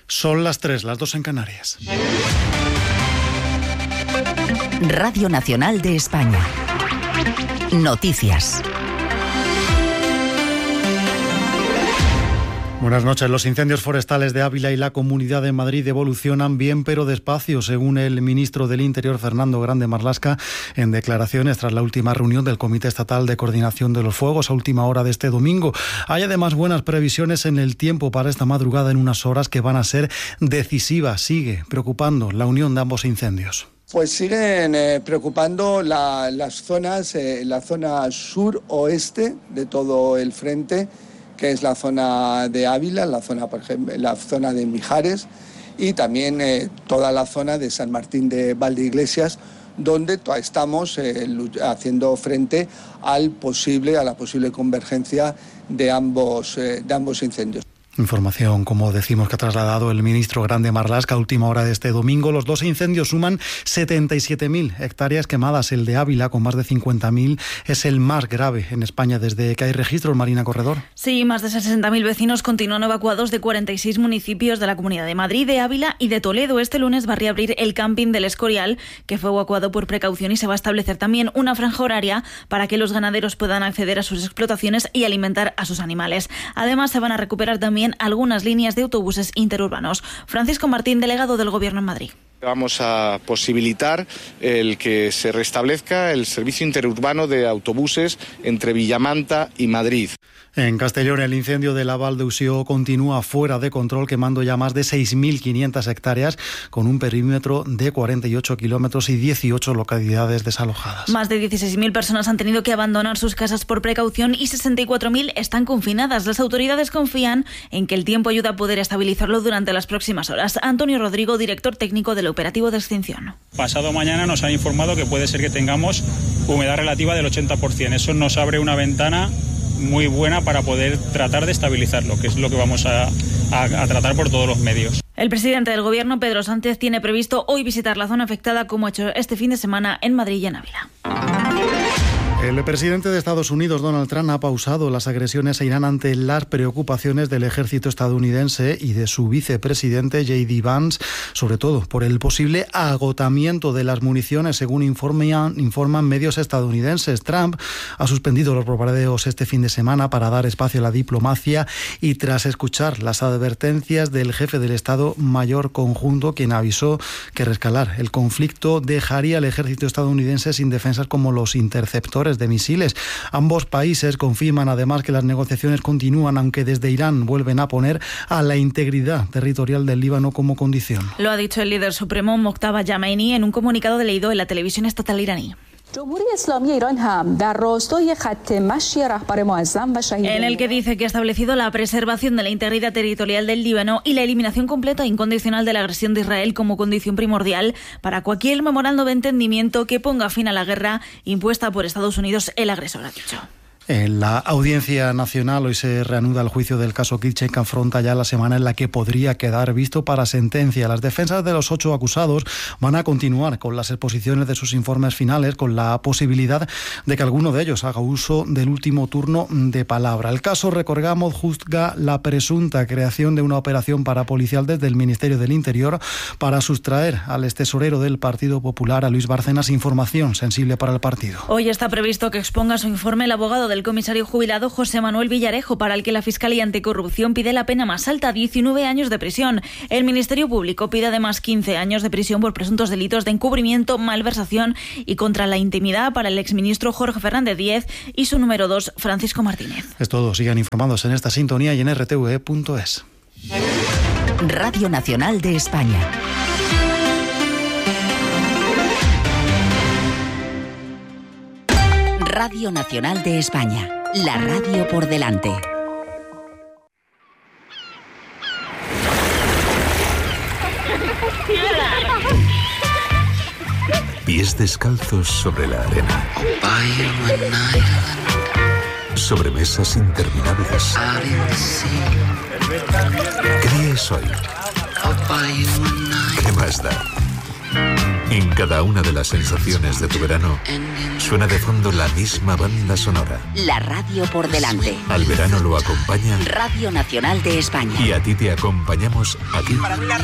Son las 3, las 2 en Canarias. Radio Nacional de España. Noticias. Buenas noches. Los incendios forestales de Ávila y la Comunidad de Madrid evolucionan bien pero despacio, según el ministro del Interior, Fernando Grande Marlaska, en declaraciones tras la última reunión del Comité Estatal de Coordinación de los Fuegos a última hora de este domingo. Hay además buenas previsiones en el tiempo para esta madrugada en unas horas que van a ser decisivas. Sigue preocupando la unión de ambos incendios. Pues siguen preocupando las zonas, la zona sur-oeste de todo el frente, que es la zona de Ávila, la zona, por ejemplo, la zona de Mijares y también toda la zona de San Martín de Valdeiglesias, donde estamos haciendo frente a la posible convergencia de ambos incendios. Información, como decimos, que ha trasladado el ministro Grande Marlaska a última hora de este domingo. Los dos incendios suman 77.000 hectáreas quemadas. El de Ávila, con más de 50.000, es el más grave en España desde que hay registros. Marina Corredor. Sí, más de 60.000 vecinos continúan evacuados de 46 municipios de la Comunidad de Madrid, de Ávila y de Toledo. Este lunes va a reabrir el camping del Escorial, que fue evacuado por precaución, y se va a establecer también una franja horaria para que los ganaderos puedan acceder a sus explotaciones y alimentar a sus animales. Además, se van a recuperar también algunas líneas de autobuses interurbanos. Francisco Martín, delegado del Gobierno en Madrid. Vamos a posibilitar el que se restablezca el servicio interurbano de autobuses entre Villamanta y Madrid. En Castellón, el incendio de la Val d'Usió continúa fuera de control, quemando ya más de 6.500 hectáreas con un perímetro de 48 kilómetros y 18 localidades desalojadas. Más de 16.000 personas han tenido que abandonar sus casas por precaución y 64.000 están confinadas. Las autoridades confían en que el tiempo ayuda a poder estabilizarlo durante las próximas horas. Antonio Rodrigo, director técnico del operativo de extinción. Pasado mañana nos han informado que puede ser que tengamos humedad relativa del 80%. Eso nos abre una ventana muy buena para poder tratar de estabilizarlo, que es lo que vamos a tratar por todos los medios. El presidente del Gobierno, Pedro Sánchez, tiene previsto hoy visitar la zona afectada, como ha hecho este fin de semana en Madrid y en Ávila. El presidente de Estados Unidos, Donald Trump, ha pausado las agresiones a Irán ante las preocupaciones del ejército estadounidense y de su vicepresidente, J.D. Vance, sobre todo por el posible agotamiento de las municiones, según informan medios estadounidenses. Trump ha suspendido los bombardeos este fin de semana para dar espacio a la diplomacia y tras escuchar las advertencias del jefe del Estado Mayor Conjunto, quien avisó que reescalar el conflicto dejaría al ejército estadounidense sin defensas como los interceptores de misiles. Ambos países confirman además que las negociaciones continúan, aunque desde Irán vuelven a poner a la integridad territorial del Líbano como condición. Lo ha dicho el líder supremo Mojtaba Yameni en un comunicado leído en la televisión estatal iraní. En el que dice que ha establecido la preservación de la integridad territorial del Líbano y la eliminación completa e incondicional de la agresión de Israel como condición primordial para cualquier memorando de entendimiento que ponga fin a la guerra impuesta por Estados Unidos, el agresor, ha dicho. En la Audiencia Nacional hoy se reanuda el juicio del caso Kitchen, que afronta ya la semana en la que podría quedar visto para sentencia. Las defensas de los 8 acusados van a continuar con las exposiciones de sus informes finales, con la posibilidad de que alguno de ellos haga uso del último turno de palabra. El caso, recordamos, juzga la presunta creación de una operación parapolicial desde el Ministerio del Interior para sustraer al extesorero del Partido Popular, a Luis Bárcenas, información sensible para el partido. Hoy está previsto que exponga su informe el abogado del comisario jubilado José Manuel Villarejo, para el que la Fiscalía Anticorrupción pide la pena más alta, 19 años de prisión. El Ministerio Público pide además 15 años de prisión por presuntos delitos de encubrimiento, malversación y contra la intimidad para el exministro Jorge Fernández Díez y su número 2, Francisco Martínez. Es todo. Sigan informados en esta sintonía y en rtve.es. Radio Nacional de España. Radio Nacional de España, la radio por delante. Pies descalzos sobre la arena. Sobremesas interminables. ¿Qué día es hoy? ¿Qué más da? En cada una de las sensaciones de tu verano suena de fondo la misma banda sonora. La radio por delante. Al verano lo acompaña Radio Nacional de España. Y a ti te acompañamos aquí. Para mí la